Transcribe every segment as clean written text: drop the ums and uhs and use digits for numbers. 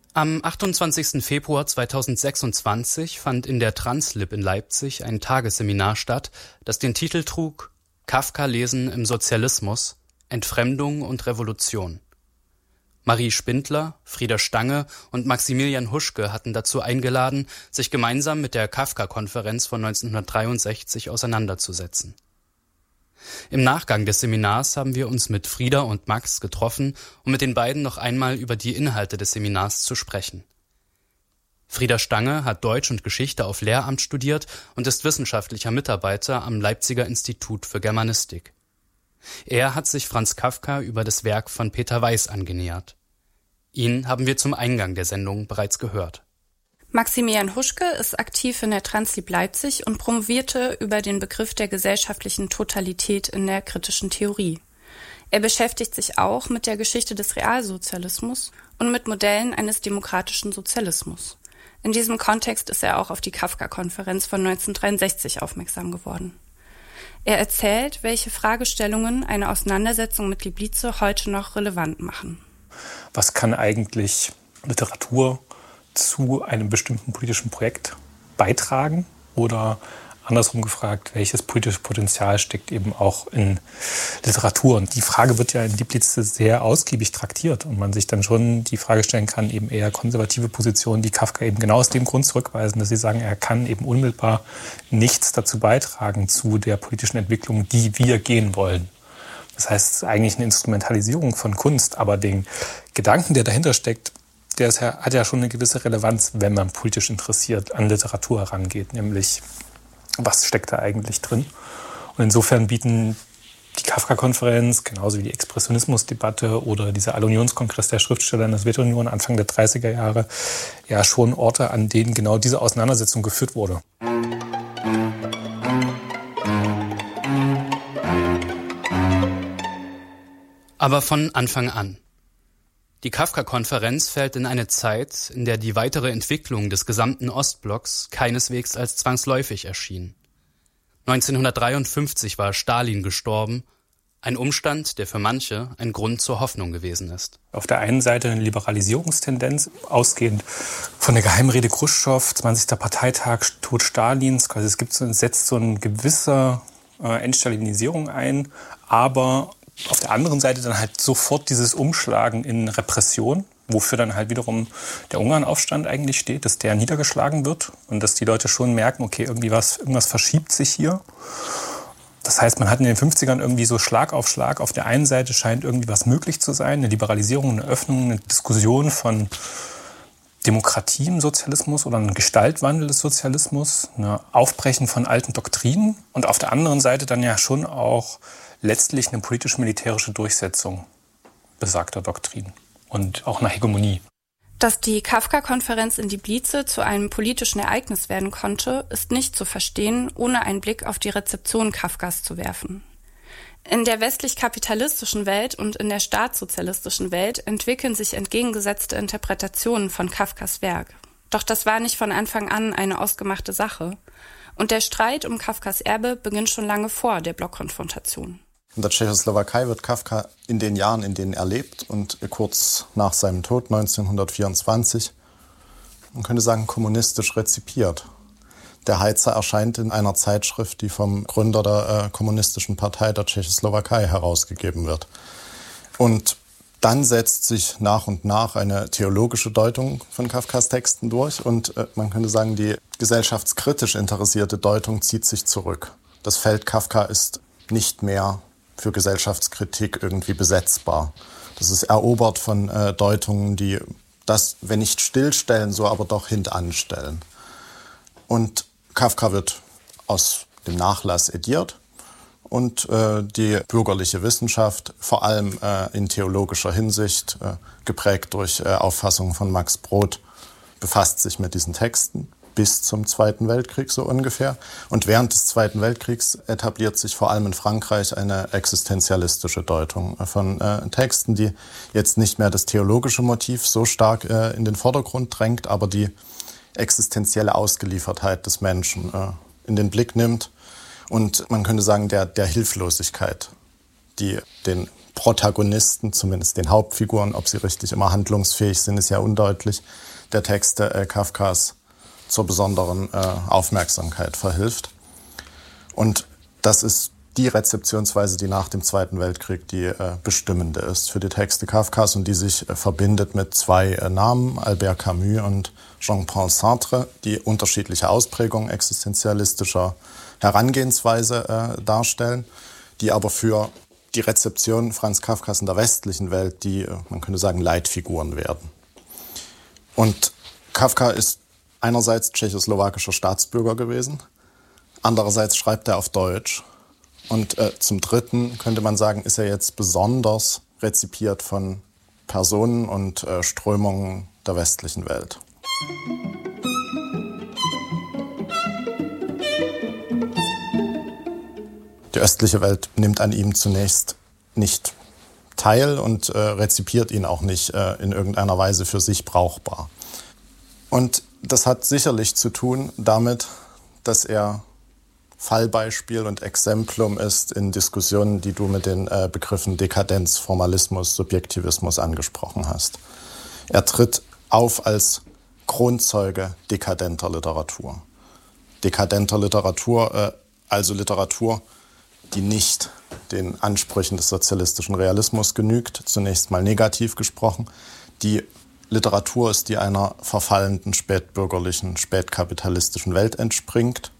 Am 28. Februar 2026 fand in der Translib in Leipzig ein Tagesseminar statt, das den Titel trug »Kafka lesen im Sozialismus – Entfremdung und Revolution«. Marie Spindler, Frieda Stange und Maximilian Huschke hatten dazu eingeladen, sich gemeinsam mit der Kafka-Konferenz von 1963 auseinanderzusetzen. Im Nachgang des Seminars haben wir uns mit Frieda und Max getroffen, um mit den beiden noch einmal über die Inhalte des Seminars zu sprechen. Frieda Stange hat Deutsch und Geschichte auf Lehramt studiert und ist wissenschaftlicher Mitarbeiter am Leipziger Institut für Germanistik. Er hat sich Franz Kafka über das Werk von Peter Weiß angenähert. Ihn haben wir zum Eingang der Sendung bereits gehört. Maximilian Huschke ist aktiv in der Translib Leipzig und promovierte über den Begriff der gesellschaftlichen Totalität in der kritischen Theorie. Er beschäftigt sich auch mit der Geschichte des Realsozialismus und mit Modellen eines demokratischen Sozialismus. In diesem Kontext ist er auch auf die Kafka-Konferenz von 1963 aufmerksam geworden. Er erzählt, welche Fragestellungen eine Auseinandersetzung mit Liblice heute noch relevant machen. Was kann eigentlich Literatur zu einem bestimmten politischen Projekt beitragen? Oder andersrum gefragt, welches politische Potenzial steckt eben auch in Literatur? Und die Frage wird ja in Liblice sehr ausgiebig traktiert und man sich dann schon die Frage stellen kann, eben eher konservative Positionen, die Kafka eben genau aus dem Grund zurückweisen, dass sie sagen, er kann eben unmittelbar nichts dazu beitragen zu der politischen Entwicklung, die wir gehen wollen. Das heißt, es ist eigentlich eine Instrumentalisierung von Kunst, aber den Gedanken, der dahinter steckt, hat ja schon eine gewisse Relevanz, wenn man politisch interessiert an Literatur herangeht, nämlich was steckt da eigentlich drin. Und insofern bieten die Kafka-Konferenz, genauso wie die Expressionismusdebatte oder dieser All-Unions-Kongress der Schriftsteller in der Sowjetunion Anfang der 30er Jahre ja schon Orte, an denen genau diese Auseinandersetzung geführt wurde. Aber von Anfang an. Die Kafka-Konferenz fällt in eine Zeit, in der die weitere Entwicklung des gesamten Ostblocks keineswegs als zwangsläufig erschien. 1953 war Stalin gestorben, ein Umstand, der für manche ein Grund zur Hoffnung gewesen ist. Auf der einen Seite eine Liberalisierungstendenz, ausgehend von der Geheimrede Chruschtschow, 20. Parteitag, Tod Stalins. Es setzt so eine gewisse Entstalinisierung ein, aber auf der anderen Seite dann halt sofort dieses Umschlagen in Repression, wofür dann halt wiederum der Ungarnaufstand eigentlich steht, dass der niedergeschlagen wird und dass die Leute schon merken, okay, irgendwas verschiebt sich hier. Das heißt, man hat in den 50ern irgendwie so Schlag auf Schlag. Auf der einen Seite scheint irgendwie was möglich zu sein, eine Liberalisierung, eine Öffnung, eine Diskussion von Demokratie im Sozialismus oder ein Gestaltwandel des Sozialismus, ein Aufbrechen von alten Doktrinen und auf der anderen Seite dann ja schon auch letztlich eine politisch-militärische Durchsetzung besagter Doktrinen und auch eine Hegemonie. Dass die Kafka-Konferenz in Liblice zu einem politischen Ereignis werden konnte, ist nicht zu verstehen, ohne einen Blick auf die Rezeption Kafkas zu werfen. In der westlich-kapitalistischen Welt und in der staatssozialistischen Welt entwickeln sich entgegengesetzte Interpretationen von Kafkas Werk. Doch das war nicht von Anfang an eine ausgemachte Sache. Und der Streit um Kafkas Erbe beginnt schon lange vor der Blockkonfrontation. In der Tschechoslowakei wird Kafka in den Jahren, in denen er lebt und kurz nach seinem Tod 1924, man könnte sagen, kommunistisch rezipiert. Der Heizer erscheint in einer Zeitschrift, die vom Gründer der Kommunistischen Partei der Tschechoslowakei herausgegeben wird. Und dann setzt sich nach und nach eine theologische Deutung von Kafkas Texten durch und man könnte sagen, die gesellschaftskritisch interessierte Deutung zieht sich zurück. Das Feld Kafka ist nicht mehr für Gesellschaftskritik irgendwie besetzbar. Das ist erobert von Deutungen, die das, wenn nicht stillstellen, so aber doch hintanstellen. Und Kafka wird aus dem Nachlass ediert und die bürgerliche Wissenschaft, vor allem in theologischer Hinsicht, geprägt durch Auffassungen von Max Brod, befasst sich mit diesen Texten bis zum Zweiten Weltkrieg so ungefähr. Und während des Zweiten Weltkriegs etabliert sich vor allem in Frankreich eine existenzialistische Deutung von Texten, die jetzt nicht mehr das theologische Motiv so stark in den Vordergrund drängt, aber die existenzielle Ausgeliefertheit des Menschen in den Blick nimmt und man könnte sagen, der Hilflosigkeit die den Protagonisten, zumindest den Hauptfiguren, ob sie richtig immer handlungsfähig sind, ist ja undeutlich, der Texte Kafkas zur besonderen Aufmerksamkeit verhilft. Und das ist die Rezeptionsweise, die nach dem Zweiten Weltkrieg die bestimmende ist für die Texte Kafkas und die sich verbindet mit zwei Namen, Albert Camus und Jean-Paul Sartre, die unterschiedliche Ausprägungen existenzialistischer Herangehensweise darstellen, die aber für die Rezeption Franz Kafkas in der westlichen Welt, die, man könnte sagen, Leitfiguren werden. Und Kafka ist einerseits tschechoslowakischer Staatsbürger gewesen, andererseits schreibt er auf Deutsch. Und zum Dritten könnte man sagen, ist er jetzt besonders rezipiert von Personen und Strömungen der westlichen Welt. Die östliche Welt nimmt an ihm zunächst nicht teil und rezipiert ihn auch nicht in irgendeiner Weise für sich brauchbar. Und das hat sicherlich zu tun damit, dass er Fallbeispiel und Exemplum ist in Diskussionen, die du mit den Begriffen Dekadenz, Formalismus, Subjektivismus angesprochen hast. Er tritt auf als Kronzeuge dekadenter Literatur. Dekadenter Literatur, also Literatur, die nicht den Ansprüchen des sozialistischen Realismus genügt, zunächst mal negativ gesprochen. Die Literatur ist, die einer verfallenden spätbürgerlichen, spätkapitalistischen Welt entspringt,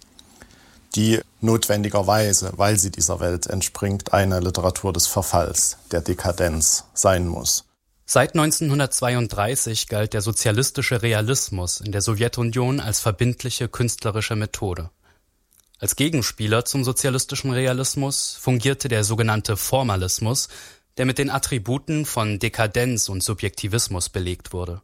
die notwendigerweise, weil sie dieser Welt entspringt, eine Literatur des Verfalls, der Dekadenz sein muss. Seit 1932 galt der sozialistische Realismus in der Sowjetunion als verbindliche künstlerische Methode. Als Gegenspieler zum sozialistischen Realismus fungierte der sogenannte Formalismus, der mit den Attributen von Dekadenz und Subjektivismus belegt wurde.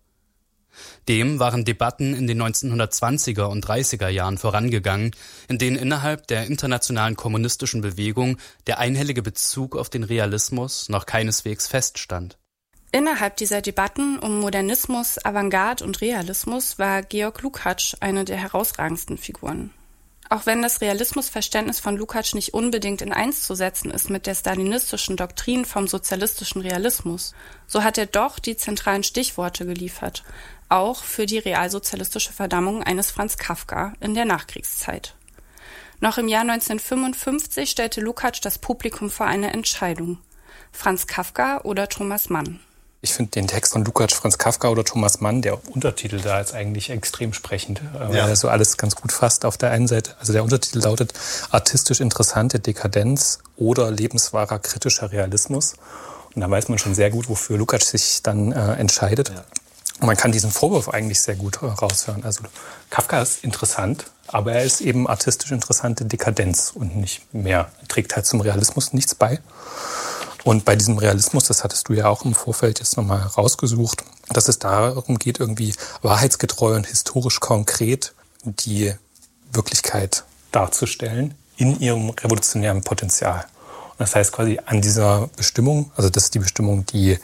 Dem waren Debatten in den 1920er und 30er Jahren vorangegangen, in denen innerhalb der internationalen kommunistischen Bewegung der einhellige Bezug auf den Realismus noch keineswegs feststand. Innerhalb dieser Debatten um Modernismus, Avantgarde und Realismus war Georg Lukács eine der herausragendsten Figuren. Auch wenn das Realismusverständnis von Lukács nicht unbedingt in eins zu setzen ist mit der stalinistischen Doktrin vom sozialistischen Realismus, so hat er doch die zentralen Stichworte geliefert, auch für die realsozialistische Verdammung eines Franz Kafka in der Nachkriegszeit. Noch im Jahr 1955 stellte Lukács das Publikum vor eine Entscheidung: Franz Kafka oder Thomas Mann. Ich finde den Text von Lukács, Franz Kafka oder Thomas Mann, der Untertitel da ist eigentlich extrem sprechend, weil er so alles ganz gut fasst. Auf der einen Seite, also der Untertitel lautet artistisch interessante Dekadenz oder lebenswahrer kritischer Realismus. Und da weiß man schon sehr gut, wofür Lukács sich dann entscheidet. Ja. Und man kann diesen Vorwurf eigentlich sehr gut raushören. Also Kafka ist interessant, aber er ist eben artistisch interessante Dekadenz und nicht mehr. Er trägt halt zum Realismus nichts bei. Und bei diesem Realismus, das hattest du ja auch im Vorfeld jetzt nochmal rausgesucht, dass es darum geht, irgendwie wahrheitsgetreu und historisch konkret die Wirklichkeit darzustellen in ihrem revolutionären Potenzial. Und das heißt quasi an dieser Bestimmung, also das ist die Bestimmung, die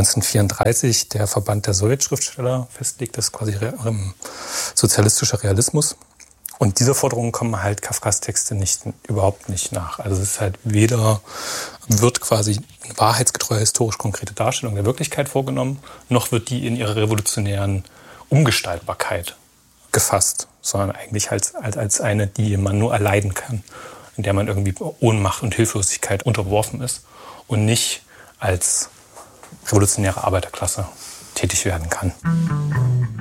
1934 der Verband der Sowjetschriftsteller festlegt, das ist quasi sozialistischer Realismus. Und dieser Forderungen kommen halt Kafkas Texte überhaupt nicht nach. Also es ist halt weder wird quasi eine wahrheitsgetreue, historisch konkrete Darstellung der Wirklichkeit vorgenommen, noch wird die in ihrer revolutionären Umgestaltbarkeit gefasst, sondern eigentlich als eine, die man nur erleiden kann, in der man irgendwie Ohnmacht und Hilflosigkeit unterworfen ist und nicht als revolutionäre Arbeiterklasse tätig werden kann.